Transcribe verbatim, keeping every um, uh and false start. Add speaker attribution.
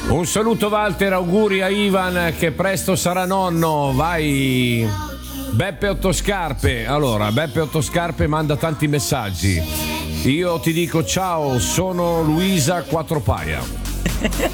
Speaker 1: Un saluto Walter, auguri a Ivan che presto sarà nonno. Vai Beppe Ottoscarpe. Allora, Beppe Ottoscarpe manda tanti messaggi. Io ti dico ciao, sono Luisa Quattropaia.